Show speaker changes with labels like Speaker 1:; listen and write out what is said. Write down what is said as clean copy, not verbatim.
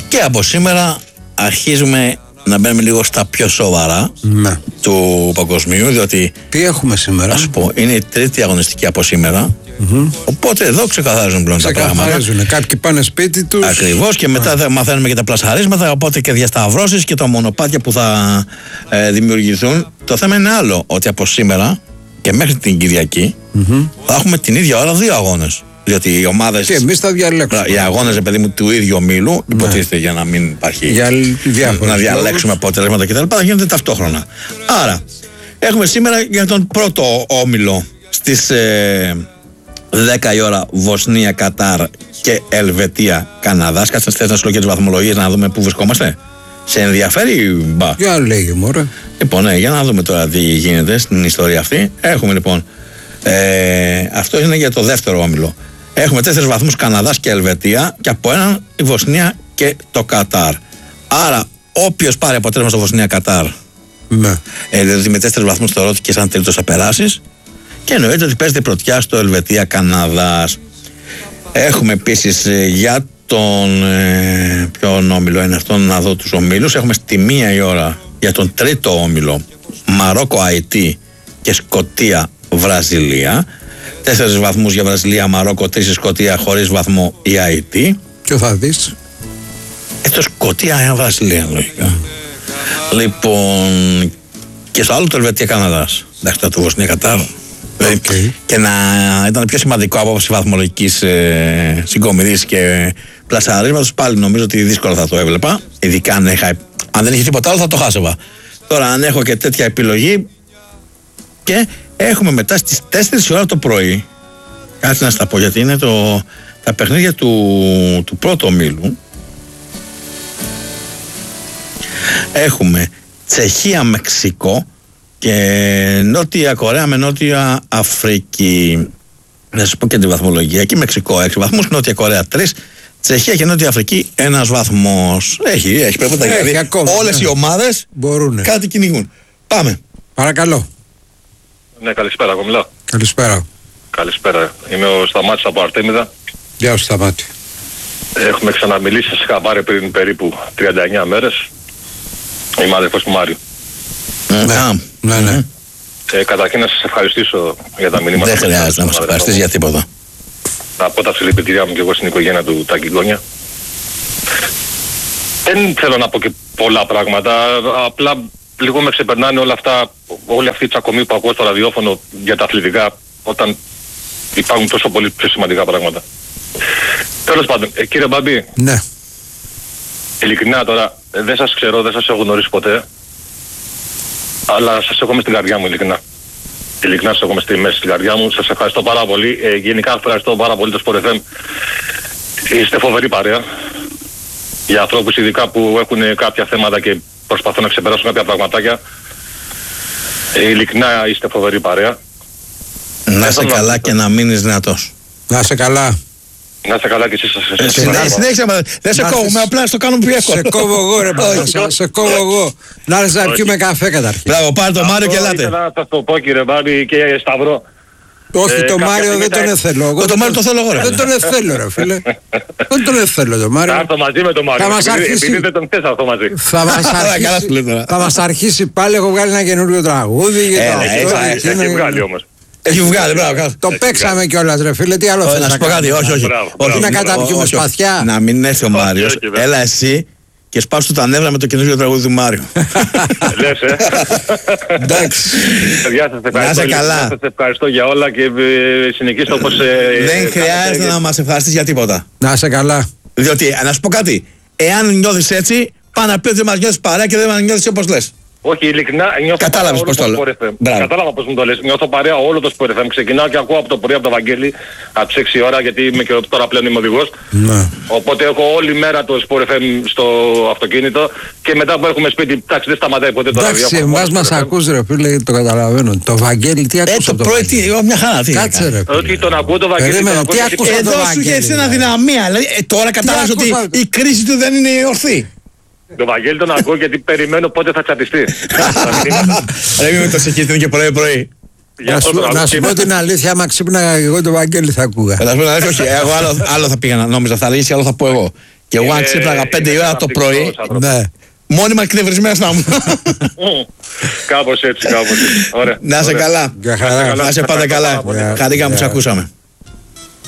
Speaker 1: Και από σήμερα αρχίζουμε να μπαίνουμε λίγο στα πιο σοβαρά του παγκοσμίου, διότι.
Speaker 2: Τι έχουμε σήμερα?
Speaker 1: Να σου πω, είναι η τρίτη αγωνιστική από σήμερα. Οπότε εδώ ξεκαθαρίζουν πλέον τα πράγματα.
Speaker 2: Κάποιοι πάνε σπίτι τους.
Speaker 1: Ακριβώς, και μετά θα μαθαίνουμε και τα πλασαρίσματα. Οπότε και διασταυρώσεις και τα μονοπάτια που θα δημιουργηθούν. Το θέμα είναι άλλο, ότι από σήμερα και μέχρι την Κυριακή θα έχουμε την ίδια ώρα 2 αγώνες. Διότι οι ομάδες.
Speaker 2: Και εμείς θα διαλέξουμε.
Speaker 1: Οι αγώνες, παιδί μου, του ίδιου ομίλου, υποτίθεται, για να μην υπάρχει. Να διαλέξουμε αποτελέσματα κτλ. Θα γίνονται ταυτόχρονα. Άρα, έχουμε σήμερα για τον πρώτο όμιλο στις 10 η ώρα Βοσνία, Κατάρ και Ελβετία, Καναδάς. Κάτσε να σου λέω και τις βαθμολογίες να δούμε πού βρισκόμαστε. Σε ενδιαφέρει, μπα?
Speaker 2: Για λέγε, μωρέ.
Speaker 1: Λοιπόν, ναι, για να δούμε τώρα τι γίνεται στην ιστορία αυτή. Έχουμε λοιπόν. Αυτό είναι για το δεύτερο όμιλο. Έχουμε 4 βαθμούς Καναδάς και Ελβετία και από έναν η Βοσνία και το Κατάρ. Άρα, όποιος πάρει αποτέλεσμα στο Βοσνία-Κατάρ, δηλαδή με 4 βαθμούς θεωρώ ότι και σαν τρίτος θα περάσεις. Και εννοείται ότι παίζεται πρωτιά στο Ελβετία-Καναδάς. Έχουμε επίσης για τον. Ποιον όμιλο είναι αυτόν, να δω τους ομίλους. Έχουμε στη 1 η ώρα για τον τρίτο όμιλο Μαρόκο-Αϊτή και Σκωτία-Βραζιλία. 4 βαθμούς για Βραζιλία-Μαρόκο, 3 η Σκωτία, χωρίς βαθμό η Αϊτή.
Speaker 2: Ποιο θα δεις?
Speaker 1: Το Σκωτία-Βραζιλία, λογικά. Λοιπόν, και στο άλλο το Ελβετία-Καναδάς. Εντάξει, το Βοσνία-Κατάρ. Και να ήταν πιο σημαντικό από άποψη βαθμολογικής συγκομιδής και πλασαρίσματος, πάλι νομίζω ότι δύσκολα θα το έβλεπα. Ειδικά αν δεν είχε τίποτα άλλο θα το χάσευα. Τώρα, αν έχω και τέτοια επιλογή. Και έχουμε μετά στις 4 η ώρα το πρωί. Κάτσε να στα πω, γιατί είναι τα παιχνίδια του πρώτου ομίλου. Έχουμε Τσεχία-Μεξικό και Νότια Κορέα με Νότια Αφρική. Να σας πω και τη βαθμολογία. Εκεί Μεξικό 6 βαθμούς, Νότια Κορέα 3, Τσεχία και Νότια Αφρική 1 βαθμός. Έχει πρέπει να τα δηλαδή. Όλες οι ομάδες
Speaker 2: μπορούν.
Speaker 1: Κάτι κυνηγούν. Πάμε.
Speaker 2: Παρακαλώ.
Speaker 3: Ναι, καλησπέρα, εγώ μιλάω.
Speaker 2: Καλησπέρα.
Speaker 3: Καλησπέρα. Είμαι ο Σταμάτης από Αρτέμιδα.
Speaker 2: Γεια σου, Σταμάτη.
Speaker 3: Έχουμε ξαναμιλήσει, σας είχα πάρει πριν περίπου 39 μέρες. Είμαι αδερφός του Μάριου.
Speaker 2: Ναι.
Speaker 3: Καταρχήν να σας ευχαριστήσω για τα μηνύματα.
Speaker 1: Δεν χρειάζεται να μας ευχαριστείς για τίποτα.
Speaker 3: Να πω τα συλληπιτήριά μου και εγώ στην οικογένεια του Τάκη Γκόνια. Δεν θέλω να πω και πολλά πράγματα, απλά λίγο με ξεπερνάνε όλα αυτά, όλη αυτή η τσακωμή που ακούω στο ραδιόφωνο για τα αθλητικά, όταν υπάρχουν τόσο πολύ πιο σημαντικά πράγματα. Τέλος πάντων, κύριε Μπαμπή.
Speaker 2: Ναι.
Speaker 3: Ειλικρινά τώρα, δεν σας ξέρω, δεν σας έχω γνωρίσει ποτέ, αλλά σας έχω μες στην καρδιά μου, ειλικρινά. Ειλικρινά σας έχω μες στην καρδιά μου, σας ευχαριστώ πάρα πολύ. Γενικά ευχαριστώ πάρα πολύ το Sport FM. Είστε φοβερή παρέα. Για ανθρώπους ειδικά που έχουν κάποια θέματα και προσπαθούν να ξεπεράσουν κάποια πραγματάκια. Ειλικρινά είστε φοβερή παρέα.
Speaker 1: Να είσαι καλά και να μείνεις δυνατός.
Speaker 2: Να είσαι καλά.
Speaker 3: Να είστε καλά και εσείς.
Speaker 1: Συνέχισε, δεν σε κόβουμε, απλά στο κάνουμε πιο εύκολο.
Speaker 2: Σε κόβω εγώ, ρε Παπά, σε κόβω εγώ. Να έρθεις να πιούμε καφέ καταρχήν.
Speaker 1: Μπράβο, πάρε το Μάριο και ελάτε.
Speaker 3: Ήθελα να σας το πω, κύριε Μπάμπη και Σταυρό.
Speaker 2: Όχι, το Μάριο δεν τον εθέλω.
Speaker 1: Το Μάριο το θέλω εγώ, ρε.
Speaker 2: Δεν τον εθέλω, ρε φίλε. Δεν τον εθέλω το Μάριο.
Speaker 3: Θα έρθω μαζί με τον Μάριο. Επειδή δεν τον θες αυτό μαζί.
Speaker 2: Θα μας αρχίσει πάλι, έχω βγάλει ένα καινούριο τραγούδι.
Speaker 3: Έχει βγάλει όμως.
Speaker 1: Έχει βγάλει, μπράβο.
Speaker 2: Το παίξαμε κιόλας, ρε φίλε. Τι άλλο θες
Speaker 1: να σου πω κάτι, όχι.
Speaker 2: Να καταπιούμε σπαθιά.
Speaker 1: Να μην έρθει ο Μάριος, έλα εσύ και σπάσου τα νεύρα με το καινούργιο τραγούδι του Μάριου.
Speaker 3: Λες,
Speaker 1: εντάξει.
Speaker 3: Να είσαι καλά. Σας ευχαριστώ για όλα και συνεχίστε όπως.
Speaker 1: Δεν χρειάζεται να μας ευχαριστείς για τίποτα.
Speaker 2: Να είσαι καλά.
Speaker 1: Διότι, να σου πω κάτι, εάν νιώθεις έτσι, πάνε να πει ότι δεν μας νιώθεις παρέα και δεν μας νιώθεις όπως λες.
Speaker 3: Όχι, ειλικρινά νιώθω.
Speaker 1: Κατάλαβες πώς το λέω.
Speaker 3: Κατάλαβα πώς μου το λες. Νιώθω παρέα όλο το Sport FM. Ξεκινάω και ακούω από το πρωί από το Βαγγέλη από τις 6 ώρα, γιατί είμαι και τώρα πλέον είμαι οδηγός.
Speaker 2: Ναι.
Speaker 3: Οπότε έχω όλη μέρα το Sport FM στο αυτοκίνητο και μετά που έχουμε σπίτι, εντάξει, δεν σταματάει ποτέ το ραδιόφωνο.
Speaker 2: Εντάξει, εμάς μας ακούς, ρε φίλε, το καταλαβαίνω. Το Βαγγέλη, τι ακούς από το Βαγγέλη?
Speaker 1: Μια χαρά, τι.
Speaker 2: Κάτσε, ρε.
Speaker 3: Όχι, τον ακούω το Βαγγέλη.
Speaker 2: Τι ακούς από το Βαγγέλη?
Speaker 1: Εδώ σου είχε ένα δυναμία. Τώρα κατάλαβες ότι η κρίση του δεν είναι ορθή.
Speaker 3: Το Βαγγέλη τον ακούω γιατί περιμένω πότε θα τσατιστεί.
Speaker 1: Δεν είμαι τόσο εκεί, είναι και πρωί-πρωί.
Speaker 2: Να σου πω την αλήθεια, άμα ξύπναγα εγώ το Βαγγέλη θα ακούγα.
Speaker 1: Όχι, εγώ άλλο θα πήγαινα, νόμιζα θα λέγεις και άλλο θα πω εγώ. Και εγώ αν ξύπναγα 5 η ώρα το πρωί,
Speaker 2: Ναι.
Speaker 1: μόνιμα εκνευρισμένος να μου.
Speaker 3: Κάπως έτσι. Ωραία.
Speaker 1: Να είσαι καλά.
Speaker 2: Για χαρά.
Speaker 1: Να είσαι πάντα καλά. Χαρήκαμε που σε ακούσαμε.